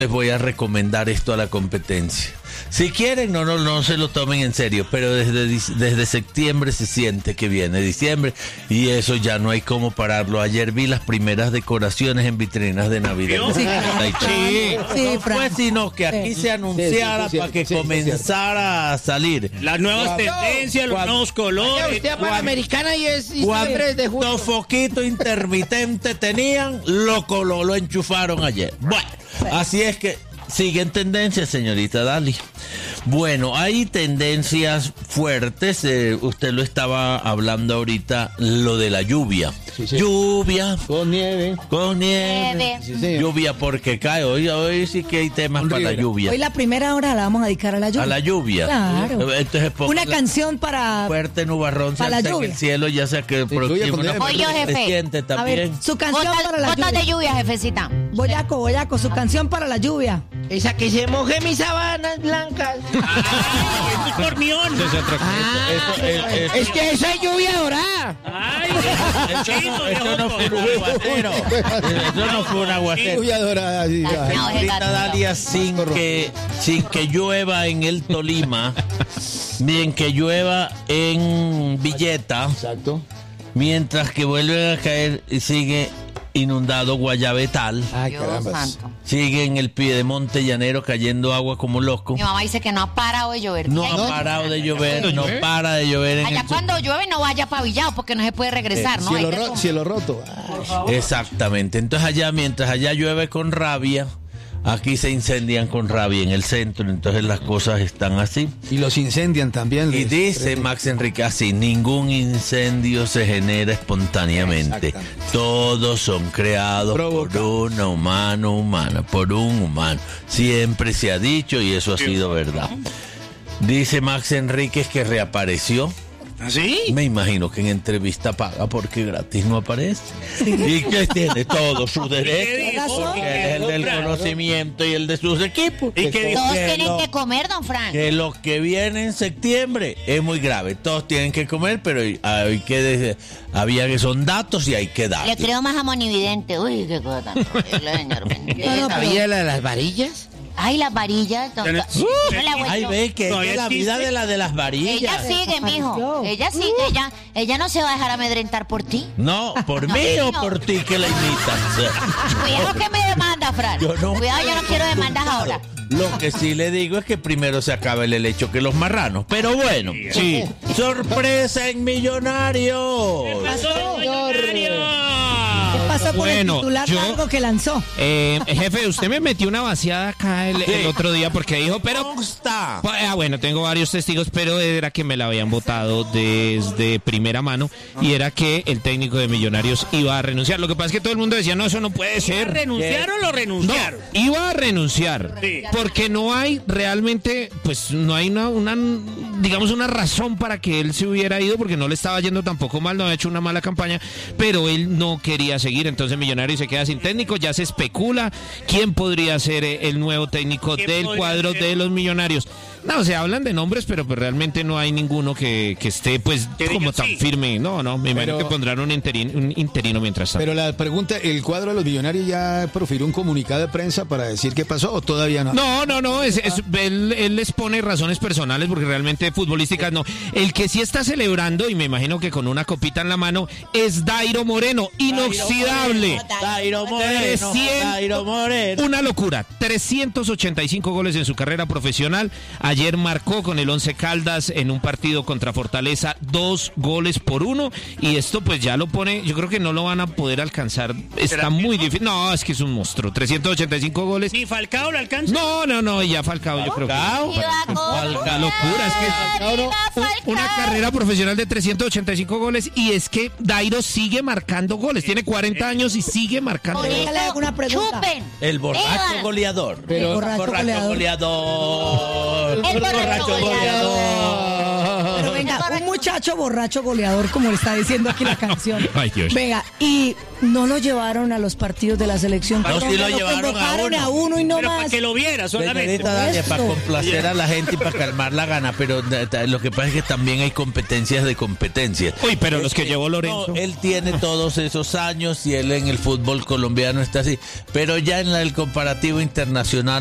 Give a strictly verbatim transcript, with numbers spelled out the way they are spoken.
les voy a recomendar esto a la competencia. Si quieren, no, no, no se lo tomen en serio, pero desde, desde septiembre se siente que viene diciembre y eso ya no hay cómo pararlo. Ayer vi las primeras decoraciones en vitrinas de Navidad. Sí, sí, sí, no fue sino que aquí se anunciara sí, sí, sí, para que sí, sí, comenzara a salir. Las nuevas tendencias, los cuando, nuevos colores. Usted para Americana y es diciembre de junio. Los foquitos intermitentes tenían, lo, lo, lo enchufaron ayer. Bueno, así es que siguen tendencias, señorita Dali. Bueno, hay tendencias fuertes. Eh, usted lo estaba hablando ahorita, lo de la lluvia. Sí, sí. Lluvia. Con nieve. Con nieve. Nieve. Sí, sí. Lluvia porque cae. Hoy, hoy sí que hay temas para la lluvia. Hoy la primera hora la vamos a dedicar a la lluvia. A la lluvia. Claro. Entonces, una canción para... Fuerte nubarrón se para la alza en lluvia. el cielo, ya sea que el Sí, próximo... lluvia con Oye, jefe. se siente A ver, también. su canción Botas, para la botas lluvia. de lluvia, jefecita. Boyaco, Boyaco, su canción para la lluvia. Esa que se moje mis sábanas blancas. ¡Ay, es cornión! Eso es otra cosa. Eso- eso- eso- Es que esa es lluvia dorada. ¡Ay, Eso, chino, eso no fue un aguacero. Eso no fue un aguacero. Lluvia dorada, sí. No, es Señorita gato. Dalia, sin que, sin que llueva en el Tolima, ni en que llueva en Villeta, Exacto. mientras que vuelven a caer y sigue inundado Guayabetal, Ay, Dios caramba. santo. sigue en el Piedemonte Llanero cayendo agua como loco. Mi mamá dice que no ha parado de llover. No Ay, ha parado de llover, no para de llover en Allá el... cuando llueve no vaya pavillado porque no se puede regresar, ¿no? Hay Cielo, que ro- com- cielo roto. Ay, Exactamente. Entonces allá, mientras allá llueve con rabia, aquí se incendian con rabia en el centro. Entonces las cosas están así. y los incendian también. Y les- dice Max Enrique así: ningún incendio se genera espontáneamente. Exactamente. Todos son creados Provoca. por una humano humana, por un humano. Siempre se ha dicho y eso ha sido verdad. Dice Max Enríquez que reapareció. ¿Así? Me imagino que en entrevista paga porque gratis no aparece. Y que tiene todos sus derechos. dijo? Porque él es el del conocimiento y el de sus equipos. ¿Y qué dijo? Todos Que tienen lo- que comer, don Frank. Que lo que viene en septiembre es muy grave. Todos tienen que comer, pero hay que de- había que son datos y hay que dar. Le creo más a Monividente. Uy, qué cosa tan horrible, señor bendito. No, no, pero- ¿Sabía la de las varillas? Ay, las varillas. don- Pero- No la he Ay, vuelto- ve que ¿Todavía es la vida existe? de la de las varillas. Ella sigue, mijo. Desapareció. Ella sigue. Ella, ella no se va a dejar amedrentar por ti. No, por mí o por ti que la imitas. Cuidado que me demanda, Fran. Yo no. Cuidado, yo no quiero demandas ahora. Lo que sí le digo es que primero se acabe el helecho que los marranos. Pero bueno, sí. Sorpresa en Millonarios. ¿Qué pasó con Bueno, el titular yo- largo que lanzó? Eh, jefe, usted me metió una vaciada acá el, el otro día porque dijo, pero... Consta. Ah, bueno, tengo varios testigos, pero era que me la habían votado desde primera mano y era que el técnico de Millonarios iba a renunciar. Lo que pasa es que todo el mundo decía, no, eso no puede ser. ¿Renunciaron o lo No, renunciaron? iba a renunciar Sí. porque no hay realmente, pues no hay una, una, digamos, una razón para que él se hubiera ido porque no le estaba yendo tampoco mal, no había hecho una mala campaña, pero él no quería seguir, entonces Millonarios se queda sin técnico, ya se especula quién podría ser eh, el nuevo técnico ¿Quién del podría cuadro ser? de los Millonarios. No, se hablan de nombres, pero pues realmente no hay ninguno que, que esté pues Que diga como tan sí. firme. No, no, me imagino Pero- que pondrán un interino, un interino mientras tanto. Pero la pregunta, ¿el cuadro de los Millonarios ya profirió un comunicado de prensa para decir qué pasó o todavía no? No, no, no, es, es- él, él les pone razones personales porque realmente futbolísticas no. El que sí está celebrando, y me imagino que con una copita en la mano, es Dairo Moreno, inoxidable. Dairo Moreno. trescientos Dairo Moreno. Una locura, trescientos ochenta y cinco goles en su carrera profesional. Ayer marcó con el Once Caldas en un partido contra Fortaleza dos goles por uno y esto pues ya lo pone, yo creo que no lo van a poder alcanzar. Está ¿Será muy que no? difícil. No, es que es un monstruo. trescientos ochenta y cinco goles. ¿Ni Falcao lo alcanza? No, no, no, ya Falcao, yo creo que. Falcao. La locura, es que un- una carrera profesional de trescientos ochenta y cinco goles y es que Dairo sigue marcando goles, tiene cuarenta años y sigue marcando Por goles. le hago una pregunta. Chupen. El borracho Vivan. goleador. El borracho goleador. goleador. El borracho goleador. Pero Venga, un muchacho borracho goleador, como le está diciendo aquí la canción. Ay, Dios. Venga, y no lo llevaron a los partidos de la selección. No, sí Colombia, lo llevaron a convocaron uno. a uno y no Pero más. para que lo viera solamente. Señorita Dalia, Esto. para complacer a la gente y para calmar la gana, pero eh, ta- lo que pasa es que también hay competencias de competencias. Uy, pero los que llevó Lorenzo. No, él tiene todos esos años y él en el fútbol colombiano está así, pero ya en la- el comparativo internacional